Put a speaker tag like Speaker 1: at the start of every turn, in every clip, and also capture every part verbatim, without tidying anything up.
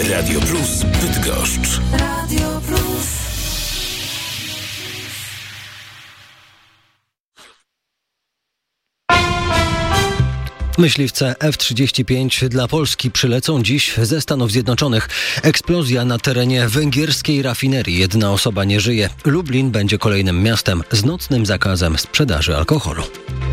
Speaker 1: Radio Plus Bydgoszcz. Radio Plus.
Speaker 2: Myśliwce F trzydzieści pięć dla Polski przylecą dziś ze Stanów Zjednoczonych. Eksplozja na terenie węgierskiej rafinerii. Jedna osoba nie żyje. Lublin będzie kolejnym miastem z nocnym zakazem sprzedaży alkoholu.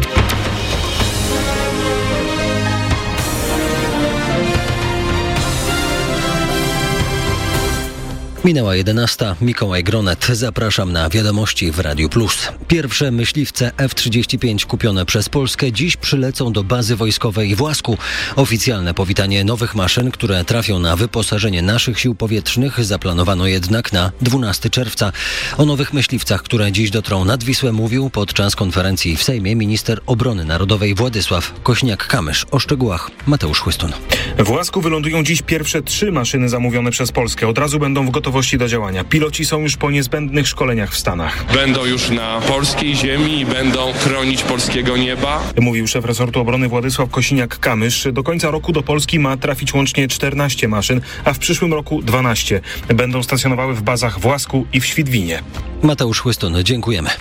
Speaker 2: Minęła jedenasta. Mikołaj Gronet. Zapraszam na wiadomości w Radiu Plus. Pierwsze myśliwce F trzydzieści pięć kupione przez Polskę dziś przylecą do bazy wojskowej w Łasku. Oficjalne powitanie nowych maszyn, które trafią na wyposażenie naszych sił powietrznych, zaplanowano jednak na dwunastego czerwca. O nowych myśliwcach, które dziś dotrą nad Wisłę, mówił podczas konferencji w Sejmie minister obrony narodowej Władysław Kośniak-Kamysz. O szczegółach Mateusz Chłystun.
Speaker 3: W Łasku wylądują dziś pierwsze trzy maszyny zamówione przez Polskę. Od razu będą w gotowości do działania. Piloci są już po niezbędnych szkoleniach w Stanach.
Speaker 4: Będą już na polskiej ziemi i będą chronić polskiego nieba.
Speaker 3: Mówił szef resortu obrony Władysław Kosiniak-Kamysz. Do końca roku do Polski ma trafić łącznie czternaście maszyn, a w przyszłym roku dwanaście. Będą stacjonowały w bazach w Łasku i w Świdwinie.
Speaker 2: Mateusz Chłystun, dziękujemy.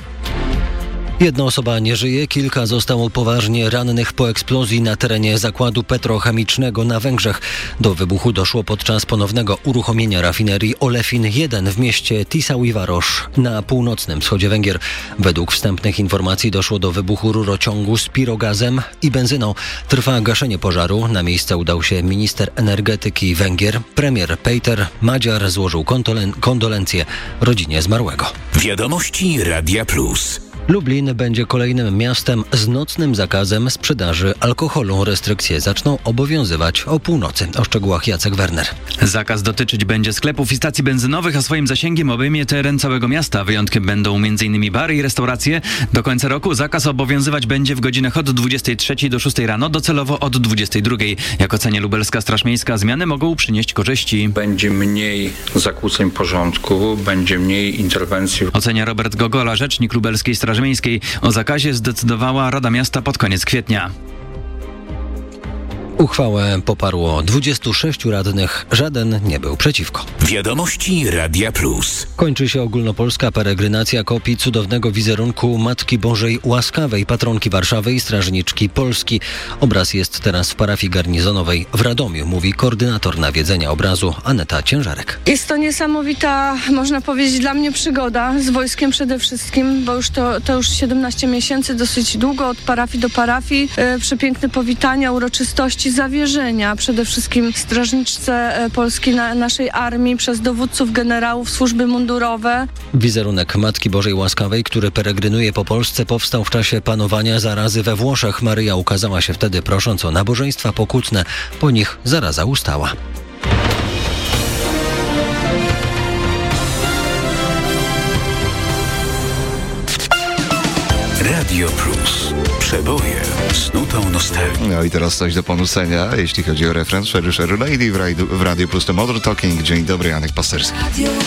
Speaker 2: Jedna osoba nie żyje, kilka zostało poważnie rannych po eksplozji na terenie zakładu petrochemicznego na Węgrzech. Do wybuchu doszło podczas ponownego uruchomienia rafinerii Olefin jeden w mieście Tiszaújváros na północnym wschodzie Węgier. Według wstępnych informacji doszło do wybuchu rurociągu z pirogazem i benzyną. Trwa gaszenie pożaru. Na miejsce udał się minister energetyki Węgier. Premier Péter Magyar złożył kondolen- kondolencje rodzinie zmarłego.
Speaker 1: Wiadomości Radia Plus.
Speaker 2: Lublin będzie kolejnym miastem z nocnym zakazem sprzedaży alkoholu. Restrykcje zaczną obowiązywać o północy. O szczegółach Jacek Werner.
Speaker 5: Zakaz dotyczyć będzie sklepów i stacji benzynowych, a swoim zasięgiem obejmie teren całego miasta. Wyjątkiem będą m.in. bary i restauracje. Do końca roku zakaz obowiązywać będzie w godzinach od dwudziestej trzeciej do szóstej rano, docelowo od dwudziestej drugiej. Jak ocenia lubelska Straż Miejska, zmiany mogą przynieść korzyści.
Speaker 6: Będzie mniej zakłóceń porządku, będzie mniej interwencji.
Speaker 5: Ocenia Robert Gogola, rzecznik lubelskiej Straży Miejskiej. O zakazie zdecydowała Rada Miasta pod koniec kwietnia.
Speaker 2: Uchwałę poparło dwudziestu sześciu radnych, żaden nie był przeciwko.
Speaker 1: Wiadomości Radia Plus.
Speaker 2: Kończy się ogólnopolska peregrinacja kopii cudownego wizerunku Matki Bożej Łaskawej, patronki Warszawy i strażniczki Polski. Obraz jest teraz w parafii garnizonowej w Radomiu, mówi koordynator nawiedzenia obrazu Aneta Ciężarek.
Speaker 7: Jest to niesamowita, można powiedzieć, dla mnie przygoda z wojskiem przede wszystkim, bo już to, to już siedemnaście miesięcy, dosyć długo od parafii do parafii. E, przepiękne powitania, uroczystości, zawierzenia przede wszystkim strażniczce polskiej, na, naszej armii przez dowódców, generałów, służby mundurowe.
Speaker 2: Wizerunek Matki Bożej Łaskawej, który peregrynuje po Polsce, powstał w czasie panowania zarazy we Włoszech. Maryja ukazała się wtedy prosząc o nabożeństwa pokutne. Po nich zaraza ustała.
Speaker 1: Radio Plus. Przeboje z nutą nostalgii.
Speaker 8: No i teraz coś do ponucenia, jeśli chodzi o refren Sherry Sherry Lady w Radio, w Radio Plus to Modern Talking. Dzień dobry, Janek Pasterski.